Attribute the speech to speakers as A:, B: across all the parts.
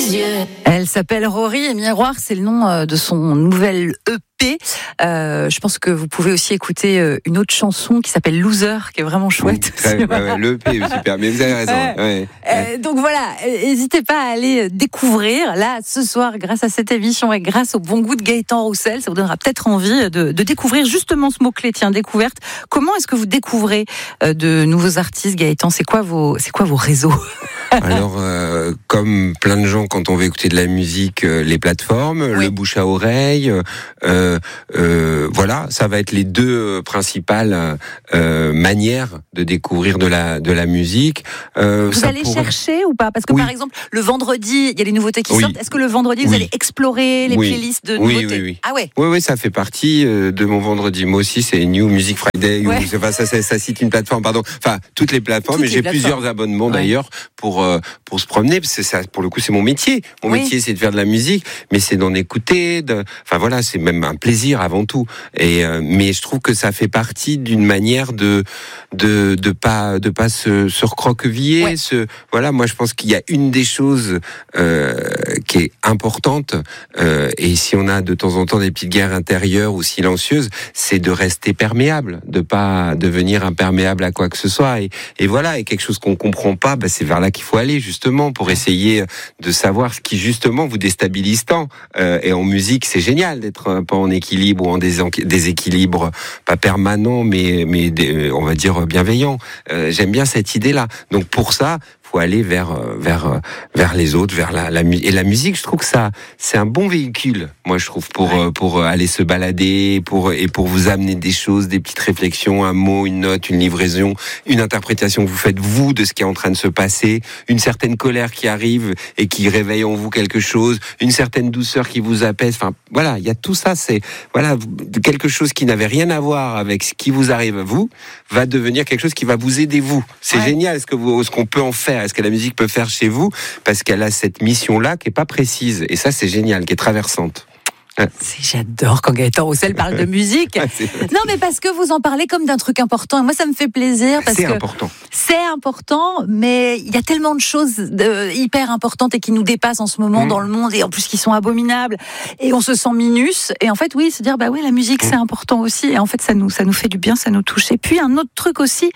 A: Elle s'appelle Rory et Miroir, c'est le nom de son nouvel EP. Je pense que vous pouvez aussi écouter une autre chanson qui s'appelle Loser, qui est vraiment chouette.
B: Le EP est super, mais vous avez raison.
A: Donc voilà, n'hésitez pas à aller découvrir. Là, ce soir, grâce à cette émission et grâce au bon goût de Gaëtan Roussel, ça vous donnera peut-être envie de découvrir justement ce mot-clé, découverte. Comment est-ce que vous découvrez de nouveaux artistes, Gaëtan ? C'est quoi vos réseaux ?
B: Alors, comme plein de gens, quand on veut écouter de la musique, les plateformes, le bouche à oreille, voilà, ça va être les deux principales manières de découvrir de la musique.
A: Vous allez chercher ou pas ? Parce que par exemple, le vendredi, il y a les nouveautés qui sortent. Est-ce que le vendredi, vous allez explorer les playlists de nouveautés ?
B: Oui.
A: Ah ouais.
B: Oui, ça fait partie de mon vendredi. Moi aussi, c'est New Music Friday. Ça cite une plateforme, pardon. Enfin, toutes les plateformes. J'ai plusieurs abonnements d'ailleurs pour se promener, parce que ça, pour le coup, c'est mon métier. Mon métier, c'est de faire de la musique, mais c'est d'en écouter. Enfin voilà, c'est même un plaisir avant tout. Mais je trouve que ça fait partie d'une manière de pas se recroqueviller. Voilà, moi je pense qu'il y a une des choses qui est importante, et si on a de temps en temps des petites guerres intérieures ou silencieuses, c'est de rester perméable, de pas devenir imperméable à quoi que ce soit. Et voilà, et quelque chose qu'on comprend pas, c'est vers là qu'il faut aller justement pour essayer de savoir ce qui justement vous déstabilise tant. Et en musique, c'est génial d'être pas en équilibre ou en déséquilibre, pas permanent, mais on va dire bienveillant. J'aime bien cette idée-là. Donc pour ça, faut aller vers les autres, vers la musique. Et la musique, je trouve que ça, c'est un bon véhicule. Moi, je trouve pour aller se balader, pour vous amener des choses, des petites réflexions, un mot, une note, une livraison, une interprétation que vous faites vous de ce qui est en train de se passer, une certaine colère qui arrive et qui réveille en vous quelque chose, une certaine douceur qui vous apaise. Enfin, voilà, il y a tout ça. C'est quelque chose qui n'avait rien à voir avec ce qui vous arrive à vous, va devenir quelque chose qui va vous aider vous. C'est génial ce qu'on peut en faire. Est-ce que la musique peut faire chez vous ? Parce qu'elle a cette mission-là qui est pas précise. Et ça, c'est génial, qui est traversante.
A: J'adore quand Gaëtan Roussel parle de musique. Non, mais parce que vous en parlez comme d'un truc important. Et moi, ça me fait plaisir. Parce que c'est important, mais il y a tellement de choses hyper importantes et qui nous dépassent en ce moment dans le monde, et en plus qui sont abominables. Et on se sent minus. Et en fait, se dire, la musique, c'est important aussi. Et en fait, ça nous fait du bien, ça nous touche. Et puis, un autre truc aussi,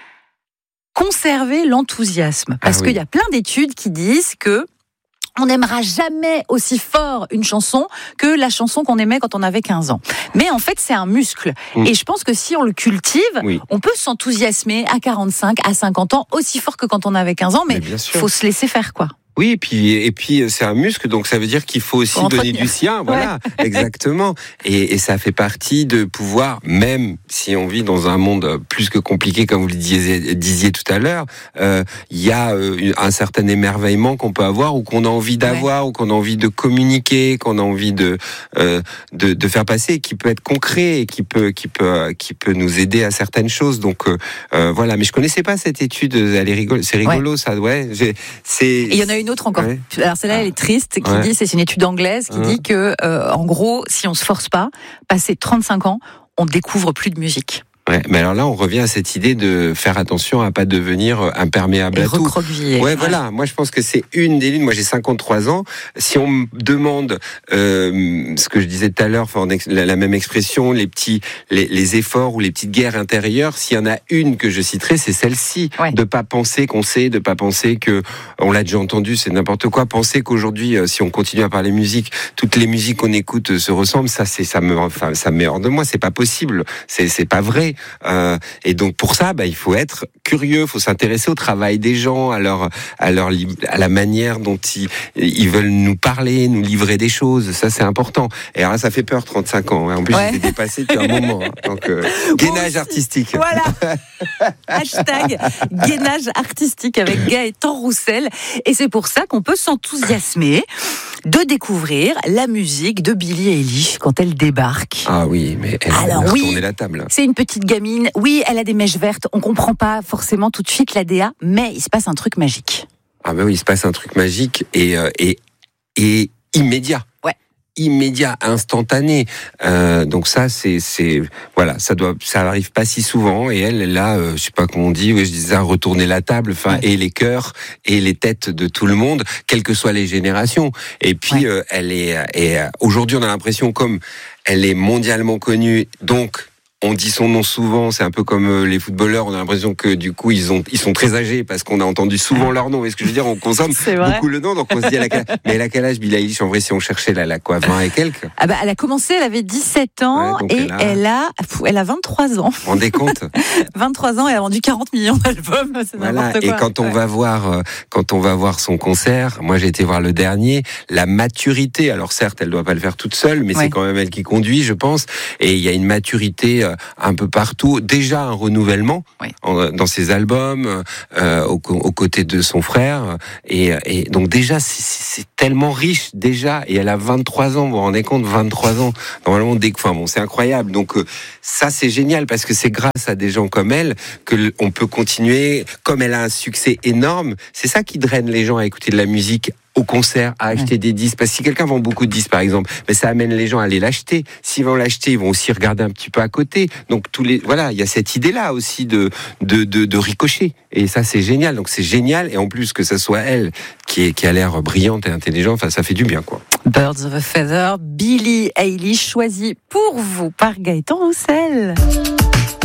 A: conserver l'enthousiasme. Parce qu'il y a plein d'études qui disent que on n'aimera jamais aussi fort une chanson que la chanson qu'on aimait quand on avait 15 ans. Mais en fait, c'est un muscle. Et je pense que si on le cultive, on peut s'enthousiasmer à 45, à 50 ans, aussi fort que quand on avait 15 ans, mais il faut se laisser faire, quoi.
B: Oui, et puis c'est un muscle, donc ça veut dire qu'il faut aussi donner du sien, voilà, exactement. Et ça fait partie de pouvoir, même si on vit dans un monde plus que compliqué, comme vous le disiez tout à l'heure, il y a un certain émerveillement qu'on peut avoir, ou qu'on a envie d'avoir, ou qu'on a envie de communiquer, qu'on a envie de faire passer, qui peut être concret et qui peut nous aider à certaines choses. Donc voilà, mais je connaissais pas cette étude, elle est rigolo, c'est rigolo ça, Et
A: il y en a une autre encore. Alors celle-là, elle est triste, qui dit, c'est une étude anglaise qui dit que, en gros, si on se force pas, passé 35 ans, on découvre plus de musique.
B: Mais alors là, on revient à cette idée de faire attention à pas devenir imperméable à tout. Voilà. Moi, je pense que c'est une des lunes. Moi, j'ai 53 ans. Si on me demande ce que je disais tout à l'heure, la même expression, les efforts ou les petites guerres intérieures, s'il y en a une que je citerai, c'est celle-ci. De pas penser qu'on sait, de pas penser que on l'a déjà entendu, c'est n'importe quoi. Penser qu'aujourd'hui, si on continue à parler musique, toutes les musiques qu'on écoute se ressemblent, ça me met hors de moi. C'est pas possible. C'est pas vrai. Et donc pour ça, il faut être curieux, il faut s'intéresser au travail des gens, à la manière dont ils veulent nous parler, nous livrer des choses. Ça, c'est important. Et alors là, ça fait peur, 35 ans. En plus, j'ai dépassé depuis un moment. Donc, gainage artistique.
A: Voilà. Hashtag gainage artistique avec Gaëtan Roussel. Et c'est pour ça qu'on peut s'enthousiasmer de découvrir la musique de Billie Eilish quand elle débarque.
B: Ah oui, mais elle a retourné la table.
A: C'est une petite gamine. Oui, elle a des mèches vertes. On comprend pas forcément tout de suite la DA, mais il se passe un truc magique.
B: Ah ben oui, il se passe un truc magique et immédiat. immédiat, instantané. Donc ça, voilà, ça arrive pas si souvent. Et elle là, je sais pas comment on dit, je disais retourner la table, enfin, et les cœurs et les têtes de tout le monde, quelles que soient les générations. Et puis aujourd'hui, on a l'impression, comme elle est mondialement connue, donc on dit son nom souvent, c'est un peu comme les footballeurs, on a l'impression que du coup ils sont très âgés parce qu'on a entendu souvent leur nom. Et ce que je veux dire, on consomme beaucoup le nom, donc on se dit mais elle a quel âge Billie Eilish? En vrai, si on cherchait, elle a quoi, 20 et quelques?
A: Ah bah, elle a commencé, elle avait 17 ans, et elle a 23 ans.
B: Vous vous rendez compte?
A: 23 ans, elle a vendu 40 millions d'albums, c'est n'importe quoi.
B: Et quand on va voir son concert, moi j'ai été voir le dernier, la maturité, alors certes elle doit pas le faire toute seule, mais c'est quand même elle qui conduit, je pense, et il y a une maturité un peu partout, déjà un renouvellement dans ses albums, aux côtés de son frère, et donc déjà c'est tellement riche déjà, et elle a 23 ans, vous vous rendez compte, 23 ans, normalement c'est incroyable, donc ça c'est génial, parce que c'est grâce à des gens comme elle que on peut continuer, comme elle a un succès énorme, c'est ça qui draine les gens à écouter de la musique au concert, à acheter des disques, parce que si quelqu'un vend beaucoup de disques par exemple, mais ça amène les gens à aller l'acheter. S'ils vont l'acheter, ils vont aussi regarder un petit peu à côté. Donc il y a cette idée là aussi de ricocher, et ça c'est génial. Donc c'est génial, et en plus que ça soit elle qui a l'air brillante et intelligente, enfin ça fait du bien quoi.
A: Birds of a Feather, Billie Eilish, choisi pour vous par Gaëtan Roussel.